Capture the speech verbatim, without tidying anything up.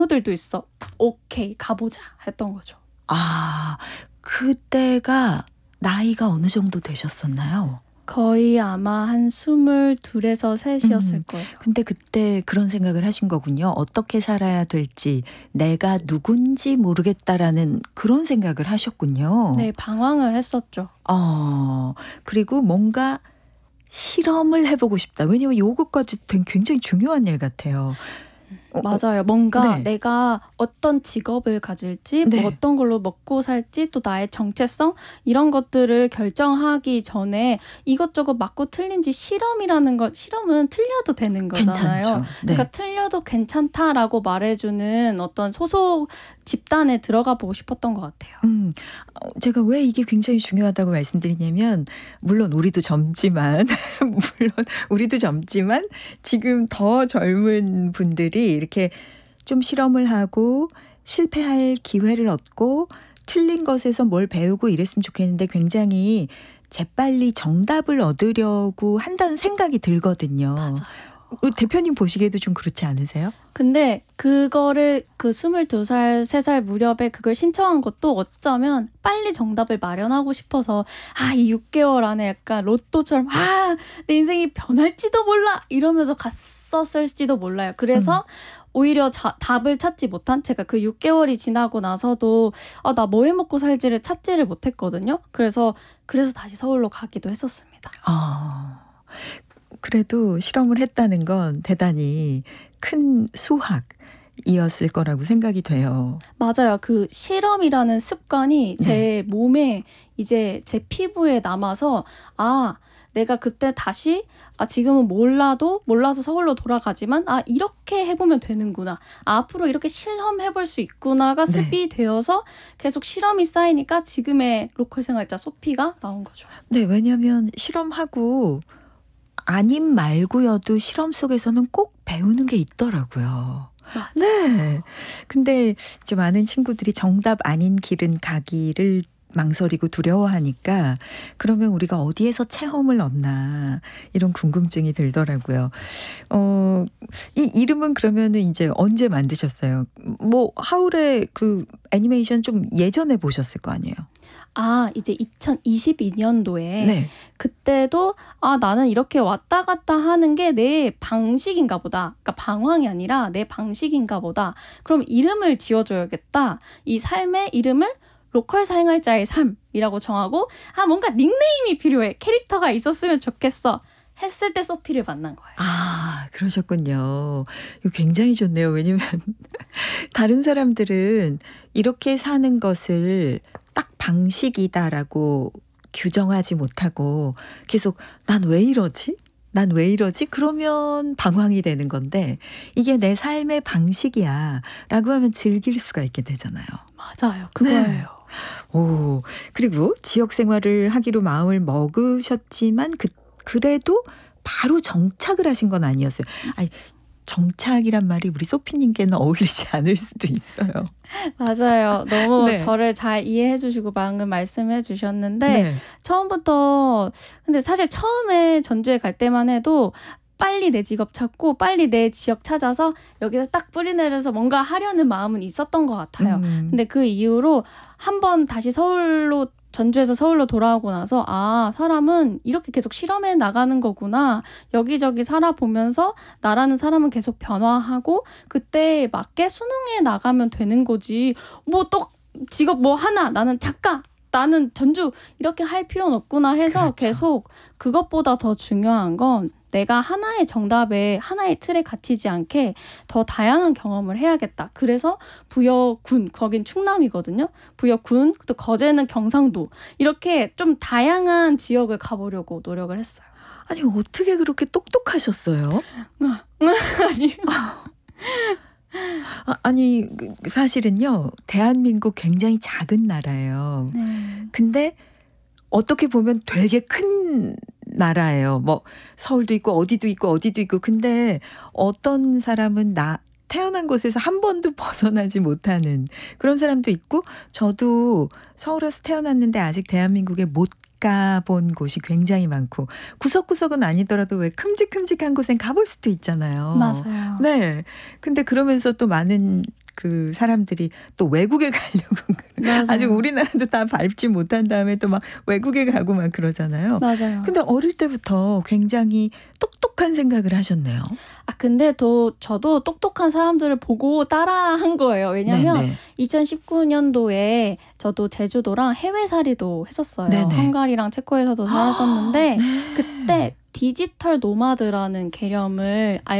친구들도 있어. 오케이 가보자 했던 거죠. 아, 그때가 나이가 어느 정도 되셨었나요? 거의 아마 한 스물둘에서 셋이었을 음, 거예요. 근데 그때 그런 생각을 하신 거군요. 어떻게 살아야 될지, 내가 누군지 모르겠다라는 그런 생각을 하셨군요. 네, 방황을 했었죠. 어, 그리고 뭔가 실험을 해보고 싶다. 왜냐면 요거까지 된 굉장히 중요한 일 같아요. 어, 어, 맞아요. 뭔가 네, 내가 어떤 직업을 가질지, 뭐 네, 어떤 걸로 먹고 살지, 또 나의 정체성 이런 것들을 결정하기 전에 이것저것 맞고 틀린지 실험이라는 것, 실험은 틀려도 되는 거잖아요. 괜찮죠. 그러니까 네. 틀려도 괜찮다라고 말해주는 어떤 소속 집단에 들어가 보고 싶었던 것 같아요. 음, 어, 제가 왜 이게 굉장히 중요하다고 말씀드리냐면, 물론 우리도 젊지만, 물론 우리도 젊지만, 지금 더 젊은 분들이 이렇게 좀 실험을 하고, 실패할 기회를 얻고, 틀린 것에서 뭘 배우고 이랬으면 좋겠는데, 굉장히 재빨리 정답을 얻으려고 한다는 생각이 들거든요. 맞아요. 어, 대표님 보시기에도 좀 그렇지 않으세요? 근데 그거를 그 스물두 살, 세 살 무렵에 그걸 신청한 것도 어쩌면 빨리 정답을 마련하고 싶어서 아, 이 육 개월 안에 약간 로또처럼 아, 내 인생이 변할지도 몰라 이러면서 갔었을지도 몰라요. 그래서 음. 오히려 자, 답을 찾지 못한 제가 그 육 개월이 지나고 나서도 아, 나 뭐 해 먹고 살지를 찾지를 못했거든요. 그래서 그래서 다시 서울로 가기도 했었습니다. 아. 그래도 실험을 했다는 건 대단히 큰 수학이었을 거라고 생각이 돼요. 맞아요. 그 실험이라는 습관이 네. 제 몸에 이제 제 피부에 남아서 아, 내가 그때 다시 아, 지금은 몰라도 몰라서 서울로 돌아가지만 아, 이렇게 해보면 되는구나. 아, 앞으로 이렇게 실험해볼 수 있구나가 네. 습이 되어서 계속 실험이 쌓이니까 지금의 로컬 생활자 소피가 나온 거죠. 네, 왜냐하면 실험하고 아님 말고여도 실험 속에서는 꼭 배우는 게 있더라고요. 맞아. 네. 근데 이제 많은 친구들이 정답 아닌 길은 가기를 망설이고 두려워하니까 그러면 우리가 어디에서 체험을 얻나 이런 궁금증이 들더라고요. 어, 이 이름은 그러면은 이제 언제 만드셨어요? 뭐 하울의 그 애니메이션 좀 예전에 보셨을 거 아니에요? 아, 이제 이천이십이 년도에 네. 그때도 아, 나는 이렇게 왔다 갔다 하는 게 내 방식인가 보다. 그러니까 방황이 아니라 내 방식인가 보다. 그럼 이름을 지어줘야겠다. 이 삶의 이름을 로컬 생활자의 삶이라고 정하고 아, 뭔가 닉네임이 필요해. 캐릭터가 있었으면 좋겠어. 했을 때 소피를 만난 거예요. 아, 그러셨군요. 이거 굉장히 좋네요. 왜냐면 다른 사람들은 이렇게 사는 것을 딱 방식이다라고 규정하지 못하고 계속 난 왜 이러지? 난 왜 이러지? 그러면 방황이 되는 건데 이게 내 삶의 방식이야 라고 하면 즐길 수가 있게 되잖아요. 맞아요. 그거예요. 오, 그리고 지역 생활을 하기로 마음을 먹으셨지만 그, 그래도 바로 정착을 하신 건 아니었어요. 아니, 정착이란 말이 우리 소피님께는 어울리지 않을 수도 있어요. 맞아요. 너무 네. 저를 잘 이해해 주시고 방금 말씀해 주셨는데 네. 처음부터 근데 사실 처음에 전주에 갈 때만 해도 빨리 내 직업 찾고 빨리 내 지역 찾아서 여기서 딱 뿌리 내려서 뭔가 하려는 마음은 있었던 것 같아요. 음. 근데 그 이후로 한번 다시 서울로 전주에서 서울로 돌아오고 나서 아, 사람은 이렇게 계속 실험해 나가는 거구나. 여기저기 살아보면서 나라는 사람은 계속 변화하고 그때에 맞게 수능해 나가면 되는 거지. 뭐 또 직업 뭐 하나 나는 작가 나는 전주 이렇게 할 필요는 없구나 해서 그렇죠. 계속 그것보다 더 중요한 건 내가 하나의 정답에 하나의 틀에 갇히지 않게 더 다양한 경험을 해야겠다. 그래서 부여군, 거긴 충남이거든요. 부여군, 또 거제는 경상도 이렇게 좀 다양한 지역을 가보려고 노력을 했어요. 아니 어떻게 그렇게 똑똑하셨어요? 아니, 아, 아니 그, 사실은요. 대한민국 굉장히 작은 나라예요. 네. 근데 어떻게 보면 되게 큰 나라예요. 뭐 서울도 있고 어디도 있고 어디도 있고. 근데 어떤 사람은 나 태어난 곳에서 한 번도 벗어나지 못하는 그런 사람도 있고 저도 서울에서 태어났는데 아직 대한민국에 못 가본 곳이 굉장히 많고 구석구석은 아니더라도 왜 큼직큼직한 곳엔 가볼 수도 있잖아요. 맞아요. 네. 근데 그러면서 또 많은 그 사람들이 또 외국에 가려고 맞아요. 아직 우리나라도 다 밟지 못한 다음에 또 막 외국에 가고 막 그러잖아요. 맞아요. 근데 어릴 때부터 굉장히 똑똑한 생각을 하셨네요. 아 근데 또 저도 똑똑한 사람들을 보고 따라한 거예요. 왜냐하면 네네. 이천십구 년도에 저도 제주도랑 해외살이도 했었어요. 네네. 헝가리랑 체코에서도 살았었는데 네. 그때 디지털 노마드라는 개념을 알